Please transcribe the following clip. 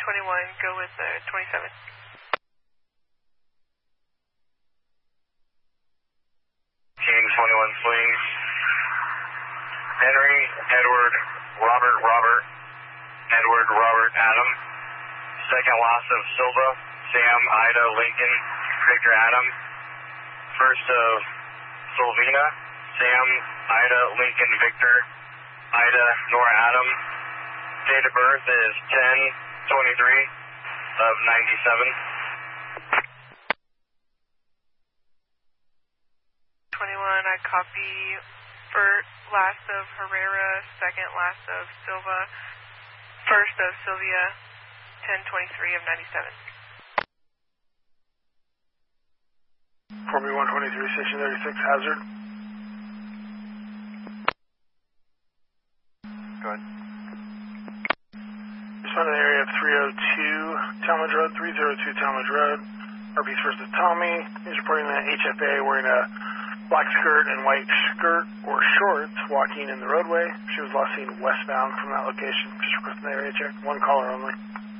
21, go with 27. Team 21 swing. Henry, Edward, Robert, Edward, Robert, Adam. Second loss of Silva, Sam, Ida, Lincoln, Victor, Adam. First of Sylvina, Sam, Ida, Lincoln, Victor, Ida, Nora, Adam. Date of birth is 10/23 of 97. 21, I copy last of Herrera, second last of Silva, first of Sylvia, 10/23 of 97. Formula 123, Station 36, Hazard. Go ahead. Respond to the area of 302 Talmadge Road, 302 Talmadge Road. RP's first is Tommy. He's reporting that HFA wearing a black skirt and white skirt or shorts walking in the roadway. She was last seen westbound from that location. Just requesting the area check. One caller only.